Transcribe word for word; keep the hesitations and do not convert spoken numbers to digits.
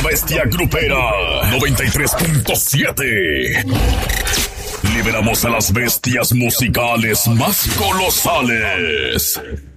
bestia grupera noventa y tres punto siete. Liberamos a las bestias musicales más colosales.